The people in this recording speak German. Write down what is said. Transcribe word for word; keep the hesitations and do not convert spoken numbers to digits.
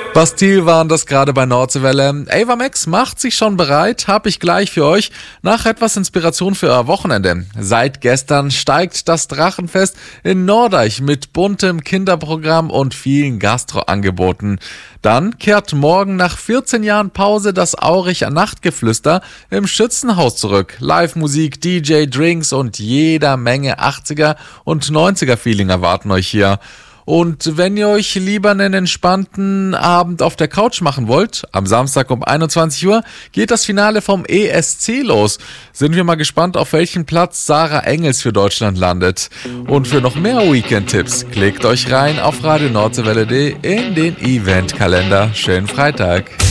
Bastille waren das gerade bei Nordseewelle. Ava Max macht sich schon bereit, habe ich gleich für euch nach etwas Inspiration für euer Wochenende. Seit gestern steigt das Drachenfest in Nordeich mit buntem Kinderprogramm und vielen Gastroangeboten. Dann kehrt morgen nach vierzehn Jahren Pause das Aurich Nachtgeflüster im Schützenhaus zurück. Live-Musik, D J, Drinks und jeder Menge achtziger und neunziger Feeling erwarten euch hier. Und wenn ihr euch lieber einen entspannten Abend auf der Couch machen wollt, am Samstag um einundzwanzig Uhr geht das Finale vom E S C los. Sind wir mal gespannt, auf welchen Platz Sarah Engels für Deutschland landet. Und für noch mehr Weekend-Tipps klickt euch rein auf radio nordseewelle punkt de in den Eventkalender. Schönen Freitag.